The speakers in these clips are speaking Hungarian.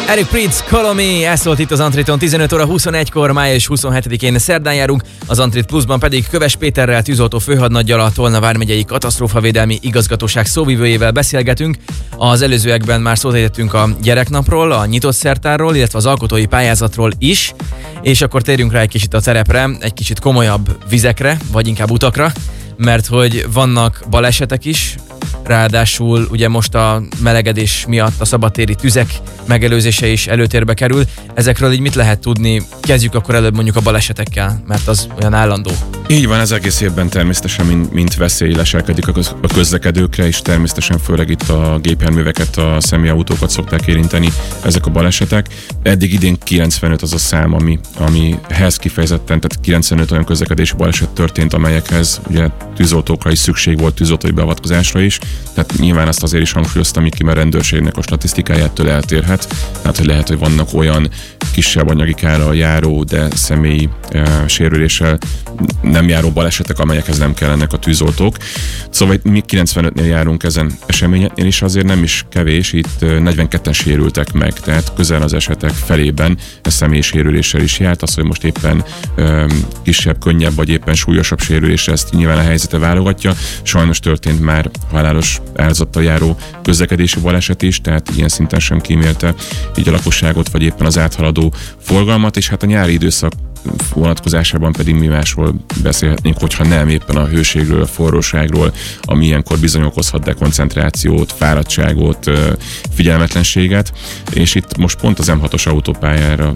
Eric Prydz, Call Me, ez szólt itt az Antriton 15 óra 21-kor, május 27-én szerdán járunk, az Antrit Plusban pedig Köves Péterrel, tűzoltó főhadnaggyal, a Tolna vármegyei katasztrófavédelmi igazgatóság szóvivőjével beszélgetünk. Az előzőekben már szót ejtettünk a gyereknapról, a nyitott szertárról, illetve az alkotói pályázatról is, és akkor térjünk rá egy kicsit a terepre, egy kicsit komolyabb vizekre, vagy inkább utakra, mert hogy vannak balesetek is, ráadásul ugye most a melegedés miatt a szabadtéri tüzek megelőzése is előtérbe kerül. Ezekről így mit lehet tudni? Kezdjük akkor előbb mondjuk a balesetekkel, mert az olyan állandó. Így van, ez egész évben természetesen mint veszély leselkedik a közlekedőkre, és természetesen főleg itt a gépjárműveket, a személyautókat szokták érinteni ezek a balesetek. Eddig idén 95 az a szám, amihez kifejezetten, tehát 95 olyan közlekedési baleset történt, amelyekhez ugye tűzoltókra is szükség volt, tűzoltói beavatkozásra is. Tehát nyilván azt azért is hangsúlyoztam ki, mert a rendőrségnek a statisztikájától eltérhet. Tehát, hogy lehet, hogy vannak olyan kisebb anyagi kárral járó, de személyi sérüléssel nem járó balesetek, amelyekhez nem kellenek a tűzoltók. Szóval mi 95-nél járunk ezen eseményeknél, és azért nem is kevés, itt 42-en sérültek meg, tehát közel az esetek felében ez személyi sérüléssel is járt. Az, hogy most éppen kisebb, könnyebb, vagy éppen súlyosabb sérülés, ezt nyilván a helyzete válogatja. Sajnos történt már halálos áldozattal járó közlekedési baleset is, tehát ilyen szinten sem kímélte így a lakosságot, vagy éppen az áthaladó forgalmat, és hát a nyári időszak vonatkozásában pedig mi másról beszélhetnénk, hogyha nem éppen a hőségről, a forróságról, ami ilyenkor bizony okozhat dekoncentrációt, fáradtságot, figyelmetlenséget, és itt most pont az M6-os autópályára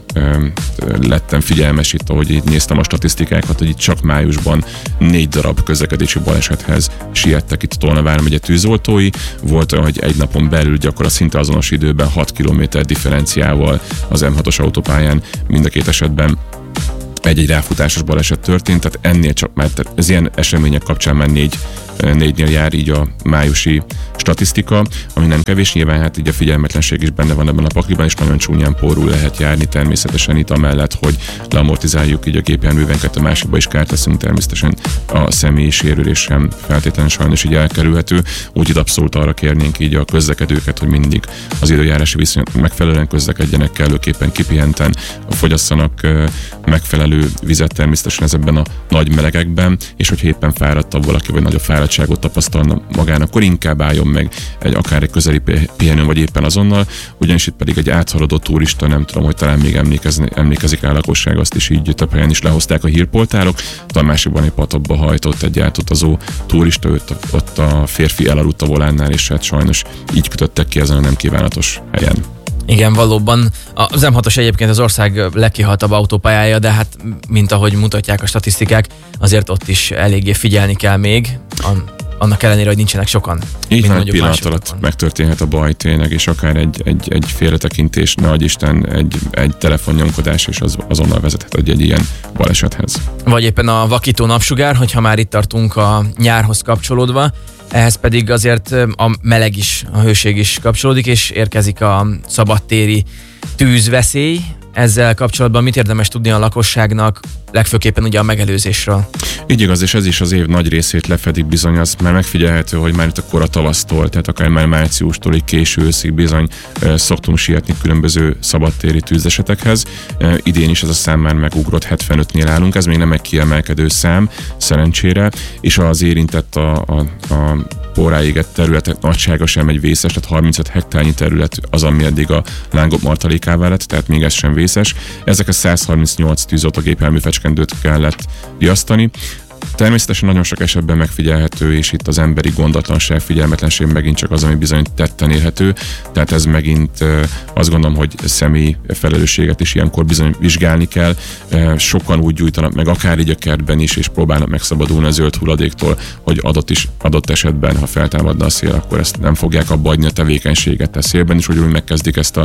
lettem figyelmes itt, ahogy így néztem a statisztikákat, hogy itt csak májusban 4 darab közlekedési balesethez siettek itt a Tolna vármegye tűzoltói. Volt olyan, hogy egy napon belül gyakorlatilag szinte azonos időben 6 km differenciával az M6-os autópályán mind a két esetben egy ráfutásos baleset történt, tehát ennél csak már az ilyen események kapcsán már négynél jár így a májusi statisztika, ami nem kevés, nyilván hát így a figyelmetlenség is benne van ebben a pakliban, és nagyon csúnyán pórul lehet járni természetesen itt amellett, hogy leamortizáljuk így a gépjárművenket, a másikba is kárt teszünk, természetesen a személyi sérülés sem feltétlenül sajnos így elkerülhető, úgyhogy abszolút arra kérnénk így a közlekedőket, hogy mindig az időjárási viszonyok megfelelően közlekedjenek, kellőképpen kipihenten, fogyasszanak megfelelő vizet természetesen ezekben a nagy melegekben, és hogyha éppen fáradtabb valaki, vagy nagyobb fáradtságot tapasztalna magának, akkor inkább álljon meg akár egy közeli pihenőn, vagy éppen azonnal, ugyanis itt pedig egy áthaladó turista, nem tudom, hogy talán még emlékezik rá a lakosság, azt is így több helyen is lehozták a hírportálok, a másikban egy patakba hajtott egy átutazó turista, ott a férfi elaludt a volánnál, és hát sajnos így kötöttek ki ezen a nem kívánatos helyen. Igen, valóban. Az M6-os egyébként az ország legkihaltabb autópályája, de hát, mint ahogy mutatják a statisztikák, azért ott is eléggé figyelni kell még, annak ellenére, hogy nincsenek sokan. Így van, egy pillanat alatt megtörténhet a baj tényleg, és akár egy félretekintés, ne adj Isten, egy telefonnyomkodás, és az azonnal vezethet egy ilyen balesethez. Vagy éppen a vakító napsugár, hogyha már itt tartunk a nyárhoz kapcsolódva, ehhez pedig azért a meleg is, a hőség is kapcsolódik, és érkezik a szabadtéri tűzveszély. Ezzel kapcsolatban mit érdemes tudni a lakosságnak, legfőképpen ugye a megelőzésről? Így igaz, és ez is az év nagy részét lefedik bizony, az már megfigyelhető, hogy már itt a kora tavasztól, tehát akár már márciustól, így késő őszig bizony szoktunk sietni különböző szabadtéri tűzesetekhez. Idén is ez a szám már megugrott, 75-nél állunk, ez még nem egy kiemelkedő szám, szerencsére, és az érintett a porráégett területek nagysága sem egy vészes, tehát 35 hektárnyi terület az, ami eddig a lángok martalékává lett, tehát még ez sem vészes. Ezek a 138 tűzoltógépjármű fecskendőt kellett riasztani. Természetesen nagyon sok esetben megfigyelhető, és itt az emberi gondatlanság, figyelmetlenség megint csak az, ami bizony tetten érhető. Tehát ez megint azt gondolom, hogy személyi felelősséget is ilyenkor bizony vizsgálni kell. Sokan úgy gyújtanak meg, akár így a kertben is, és próbálnak megszabadulni a zöld hulladéktól, hogy adott esetben, ha feltámadna a szél, akkor ezt nem fogják abba adni a tevékenységet. Tehát szélben is ugyanúgy megkezdik ezt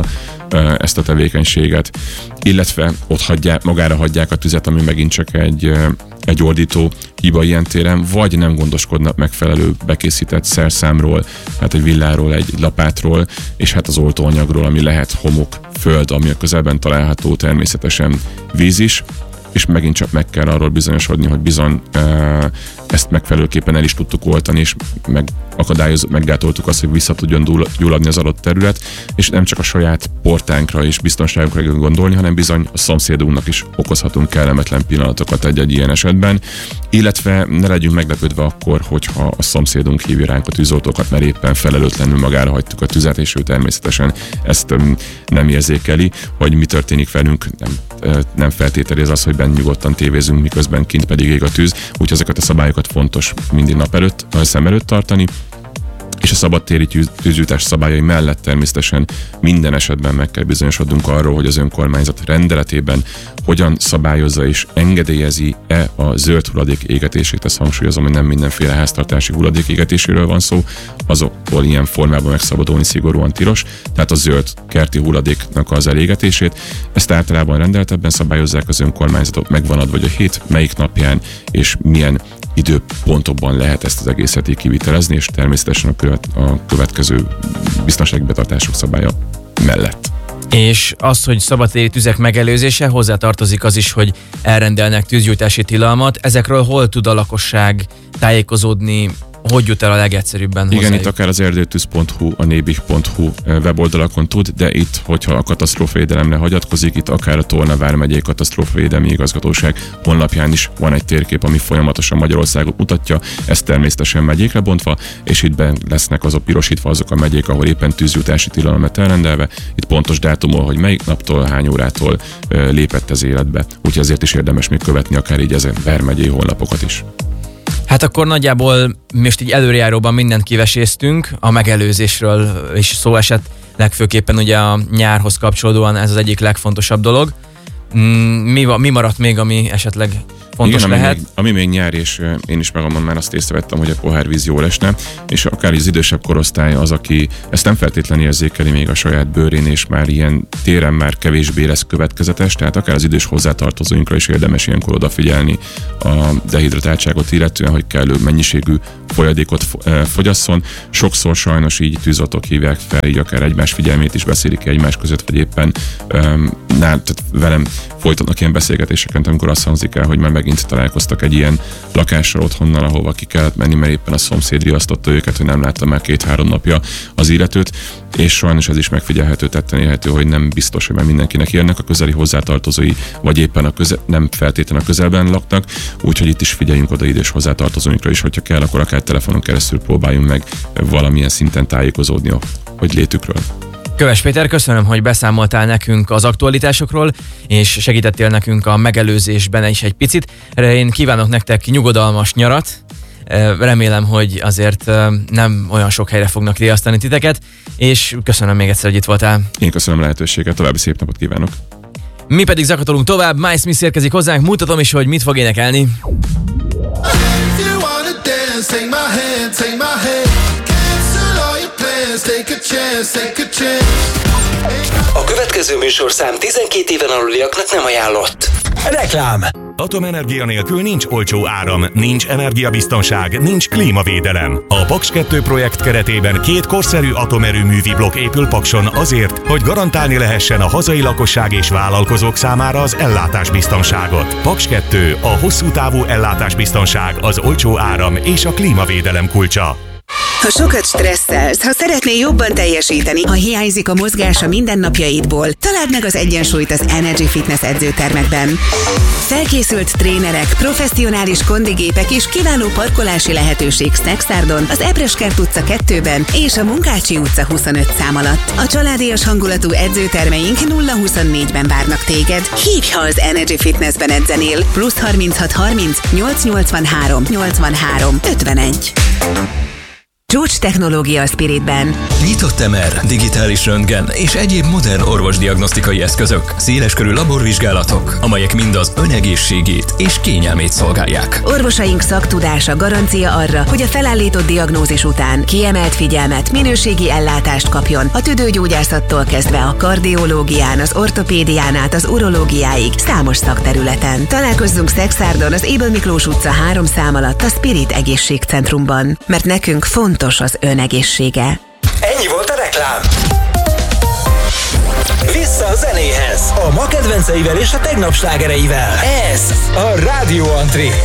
a tevékenységet, illetve ott magára hagyják a tüzet, ami megint csak egy ordító hiba ilyen téren, vagy nem gondoskodnak megfelelő bekészített szerszámról, hát egy villáról, egy lapátról, és hát az oltóanyagról, ami lehet homok, föld, ami a közelben található, természetesen víz is, és megint csak meg kell arról bizonyosodni, hogy bizony ezt megfelelőképpen el is tudtuk oltani, és meggátoltuk azt, hogy vissza tudjon gyulladni az adott terület, és nem csak a saját portánkra és biztonságunkra kell gondolni, hanem bizony a szomszédunknak is okozhatunk kellemetlen pillanatokat egy-egy ilyen esetben, illetve ne legyünk meglepődve akkor, hogyha a szomszédunk hívja ránk a tűzoltókat, mert éppen felelőtlenül magára hagytuk a tüzet, és ő természetesen ezt nem érzékeli, hogy mi történik velünk, nem feltételez az, hogy bent nyugodtan tévézünk, miközben kint pedig ég a tűz, úgyhogy ezeket a szabályokat fontos mindig szem előtt tartani, és a szabadtéri tűzgyújtás szabályai mellett természetesen minden esetben meg kell bizonyosodnunk arról, hogy az önkormányzat rendeletében hogyan szabályozza és engedélyezi-e a zöld hulladék égetését. Ezt hangsúlyozom, hogy nem mindenféle háztartási hulladék égetéséről van szó, azoktól ilyen formában megszabadulni szigorúan tilos, tehát a zöld kerti hulladéknak az elégetését. Ezt általában rendeletben szabályozzák az önkormányzatok, megvan adva, hogy a hét melyik napján és milyen időpontokban lehet ezt az egészet így kivitelezni, és természetesen a következő biztonsági betartások szabálya mellett. És az, hogy szabadtéri tüzek megelőzése, hozzátartozik az is, hogy elrendelnek tűzgyújtási tilalmat. Ezekről hol tud a lakosság tájékozódni, hogy jut el a legegyszerűbben hozzájuk? Igen, itt akár az erdőtűz.hu, a nébih.hu weboldalakon tud, de itt, hogyha a katasztrófavédelemre hagyatkozik, itt akár a Tolna vármegyei katasztrófavédelmi igazgatóság honlapján is van egy térkép, ami folyamatosan Magyarországot mutatja, ez természetesen megyékre bontva, és itt lesznek azok pirosítva azok a megyék, ahol éppen tűzgyújtási tilalom lett elrendelve, itt pontos dátumol, hogy melyik naptól, hány órától lépett ez életbe. Úgyhogy ezért is érdemes még követni akár így ezen vármegyei honlapokat is. Hát akkor nagyjából most így előrejáróban mindent kiveséztünk, a megelőzésről is szó esett, legfőképpen ugye a nyárhoz kapcsolódóan ez az egyik legfontosabb dolog. Mi maradt még, ami esetleg fontos lehet? Ami még nyár, és én is magamon már azt észrevettem, hogy a pohárvíz jól esne, és akár az idősebb korosztály az, aki ezt nem feltétlenül érzékeli még a saját bőrén, és már ilyen téren már kevésbé lesz következetes, tehát akár az idős hozzátartozóinkra is érdemes ilyenkor odafigyelni a dehidratáltságot illetően, hogy kellő mennyiségű folyadékot fogyasszon. Sokszor sajnos így tűzoltók hívják fel, így akár egymás figyelmét is beszélik ki egymás között, vagy éppen tehát velem folytatnak ilyen beszélgetéseket, amikor azt hangzik el, hogy már megint találkoztak egy ilyen lakással otthonnal, ahova ki kellett menni, mert éppen a szomszéd riasztotta őket, hogy nem látta már 2-3 napja az illetőt, és sajnos ez is megfigyelhető, tetten érhető, hogy nem biztos, hogy már mindenkinek érnek a közeli hozzátartozói, vagy éppen nem feltétlenül a közelben laknak, úgyhogy itt is figyeljünk oda idős hozzátartozóinkra is, hogyha kell, akkor akár telefonon keresztül próbáljunk meg valamilyen szinten tájékozódni a hogy létükről. Köves Péter, köszönöm, hogy beszámoltál nekünk az aktualitásokról, és segítettél nekünk a megelőzésben is egy picit. Én kívánok nektek nyugodalmas nyarat, remélem, hogy azért nem olyan sok helyre fognak riasztani titeket, és köszönöm még egyszer, hogy itt voltál. Én köszönöm a lehetőséget, további szép napot kívánok. Mi pedig zakatolunk tovább, Miles Smith érkezik hozzánk, mutatom is, hogy mit fog énekelni. A következő műsorszám 12 éven aluliaknak nem ajánlott. Reklám. Atomenergia nélkül nincs olcsó áram, nincs energiabiztonság, nincs klímavédelem. A Paks 2 projekt keretében 2 korszerű atomerőművi blokk épül Pakson azért, hogy garantálni lehessen a hazai lakosság és vállalkozók számára az ellátásbiztonságot. Paks 2, a hosszú távú ellátásbiztonság, az olcsó áram és a klímavédelem kulcsa. Ha sokat stresszelsz, ha szeretnél jobban teljesíteni, ha hiányzik a mozgás a mindennapjaidból, találd meg az egyensúlyt az Energy Fitness edzőtermekben. Felkészült trénerek, professzionális kondigépek és kiváló parkolási lehetőség Snacksárdon, az Ebreskert utca 2-ben és a Munkácsi utca 25 szám alatt. A családias hangulatú edzőtermeink 0-24-ben várnak téged. Hívj, ha az Energy Fitnessben edzenél. +36 30 883 83 51. Csúcs technológia a Spiritben. Nyitott MR, digitális röntgen és egyéb modern orvosdiagnosztikai eszközök, széleskörű laborvizsgálatok, amelyek mind az ön egészségét és kényelmét szolgálják. Orvosaink szaktudása garancia arra, hogy a felállított diagnózis után kiemelt figyelmet, minőségi ellátást kapjon a tüdőgyógyászattól kezdve a kardiológián, az ortopédián át az urológiáig számos szakterületen. Találkozzunk Snacksárdon, az Ébel Miklós utca 3 szám alatt a Spirit egészségcentrumban, mert nekünk fontos az ön egészsége. Ennyi volt a reklám. Vissza a zenéhez, a ma kedvenceivel és a tegnap slágereivel. Ez a Rádió Antri.